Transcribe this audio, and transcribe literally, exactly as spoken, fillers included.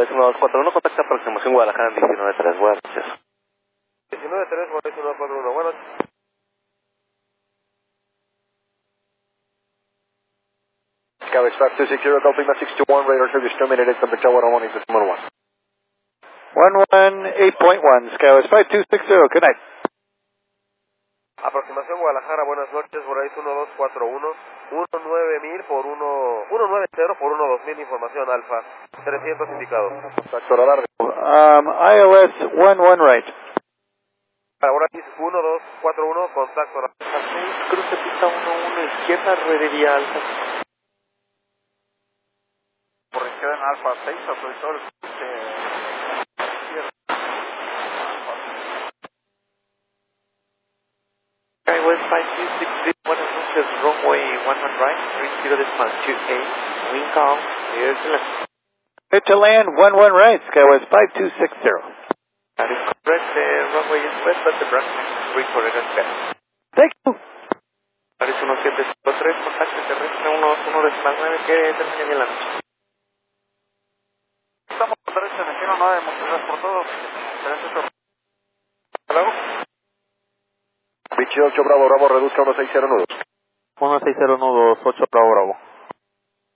Maurice uno dos cuatro uno, contacta aproximación Guadalajara diecinueve tres, buenas noches. diecinueve tres, Maurice uno dos cuatro uno, buenas noches. Skyway five two six zero, Golf Lima six two one, radar service terminated, temperature one oh one, exists one one. one one eight point one, Skyway five two six zero, good night. Aproximación Guadalajara, buenas noches, Maurice uno dos cuatro uno, uno nueve mil por uno, uno nueve cero por uno dos mil, información alfa, trescientos indicado. Contacto radar. Um, I O S one one right. Ahora dice uno dos cuatro uno, contacto radar. Cruce pista uno uno, izquierda, ruedería alfa. Por izquierda en alfa seis, autorizó el cruce izquierda. Skyway five two six zero, buenas noches, runway one one right, three zero decimal two eight, wind calm, clear to land. Clear to land one one right, Skyway five two six zero. That is correct, the runway is west, but the brake recorded as best. Thank you. Maurice uno siete cinco tres, contacto terrestre uno dos uno decimal nueve, que termine bien la noche. Estamos por derecha en el giro nueve, muchas gracias por todo. Gracias. Hello. Vichy ocho Bravo, Bravo, reduzca uno seis cero nudos. uno seis cero nudos, ocho Bravo Bravo.